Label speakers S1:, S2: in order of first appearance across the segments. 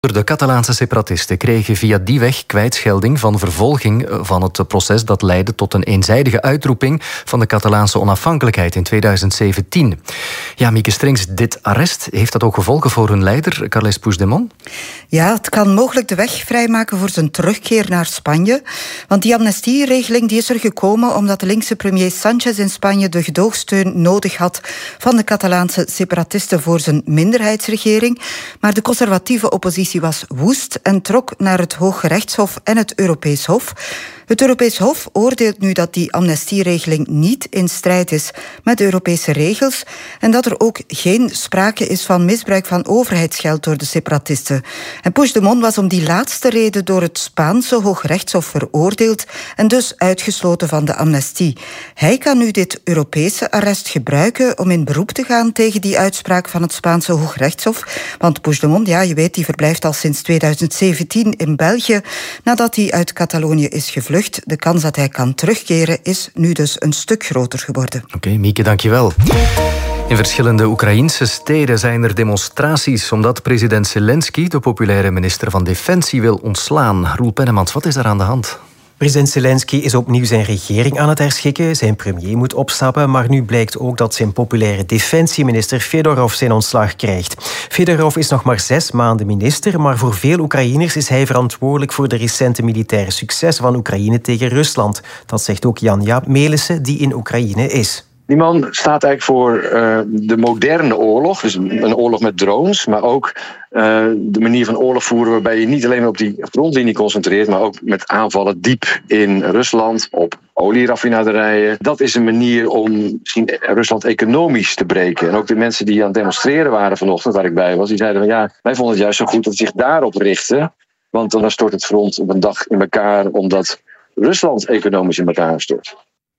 S1: De Catalaanse separatisten kregen via die weg kwijtschelding van vervolging van het proces dat leidde tot een eenzijdige uitroeping van de Catalaanse onafhankelijkheid in 2017. Ja, Mieke Strings, dit arrest, heeft dat ook gevolgen voor hun leider, Carles Puigdemont?
S2: Ja, het kan mogelijk de weg vrijmaken voor zijn terugkeer naar Spanje. Want die amnestieregeling die is er gekomen omdat de linkse premier Sánchez in Spanje de gedoogsteun nodig had van de Catalaanse separatisten voor zijn minderheidsregering. Maar de conservatieve oppositie was woest en trok naar het Hooggerechtshof en het Europees Hof. Het Europees Hof oordeelt nu dat die amnestieregeling niet in strijd is met de Europese regels en dat er ook geen sprake is van misbruik van overheidsgeld door de separatisten. En Puigdemont was om die laatste reden door het Spaanse Hooggerechtshof veroordeeld en dus uitgesloten van de amnestie. Hij kan nu dit Europese arrest gebruiken om in beroep te gaan tegen die uitspraak van het Spaanse Hooggerechtshof. Want Puigdemont, ja, je weet, die verblijft al sinds 2017 in België nadat hij uit Catalonië is gevlucht. De kans dat hij kan terugkeren is nu dus een stuk groter geworden.
S1: Oké, Mieke, dankjewel. In verschillende Oekraïnse steden zijn er demonstraties omdat president Zelensky de populaire minister van Defensie wil ontslaan. Roel Pennemans, wat is daar aan de hand?
S3: President Zelensky is opnieuw zijn regering aan het herschikken. Zijn premier moet opstappen, maar nu blijkt ook dat zijn populaire defensieminister Fedorov zijn ontslag krijgt. Fedorov is nog maar 6 maanden minister, maar voor veel Oekraïners is hij verantwoordelijk voor de recente militaire successen van Oekraïne tegen Rusland. Dat zegt ook Jan-Jaap Melissen, die in Oekraïne is.
S4: Die man staat eigenlijk voor de moderne oorlog, dus een oorlog met drones, maar ook de manier van oorlog voeren waarbij je niet alleen op die frontlinie concentreert, maar ook met aanvallen diep in Rusland, op olieraffinaderijen. Dat is een manier om misschien Rusland economisch te breken. En ook de mensen die aan het demonstreren waren vanochtend, waar ik bij was, die zeiden van ja, wij vonden het juist zo goed dat ze zich daarop richten, want dan stort het front op een dag in elkaar, omdat Rusland economisch in elkaar stort.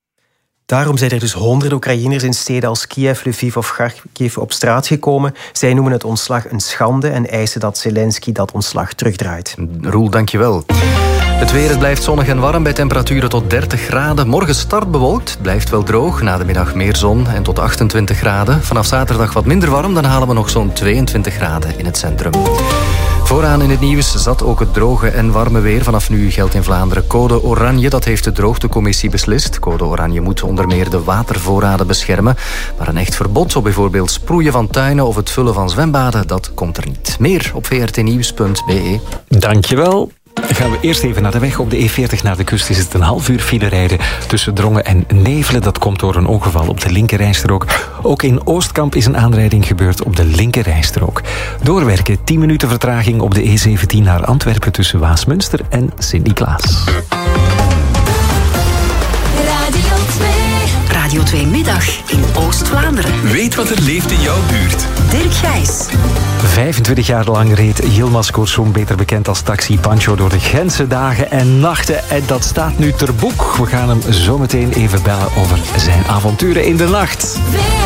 S3: Daarom zijn er dus honderden Oekraïners in steden als Kiev, Lviv of Kharkiv op straat gekomen. Zij noemen het ontslag een schande en eisen dat Zelensky dat ontslag terugdraait.
S1: Roel, dankjewel. Het weer, het blijft zonnig en warm bij temperaturen tot 30 graden. Morgen start bewolkt, het blijft wel droog. Na de middag meer zon en tot 28 graden. Vanaf zaterdag wat minder warm, dan halen we nog zo'n 22 graden in het centrum. Vooraan in het nieuws zat ook het droge en warme weer. Vanaf nu geldt in Vlaanderen code oranje. Dat heeft de droogtecommissie beslist. Code oranje moet onder meer de watervoorraden beschermen. Maar een echt verbod op bijvoorbeeld sproeien van tuinen of het vullen van zwembaden, dat komt er niet. Meer op vrtnieuws.be.
S5: Dankjewel. Dan gaan we eerst even naar de weg. Op de E40 naar de kust is het een half uur file rijden tussen Drongen en Nevelen. Dat komt door een ongeval op de linkerrijstrook. Ook in Oostkamp is een aanrijding gebeurd op de linkerrijstrook. Doorwerken, 10 minuten vertraging op de E17 naar Antwerpen tussen Waasmunster en Sint-Niklaas.
S6: Radio 2 Middag in Oost-Vlaanderen.
S7: Weet wat er leeft in jouw buurt.
S6: Dirk Gijs.
S5: 25 jaar lang reed Yilmaz Korsum, beter bekend als Taxi Pancho, door de Gentse dagen en nachten. En dat staat nu ter boek. We gaan hem zo meteen even bellen over zijn avonturen in de nacht.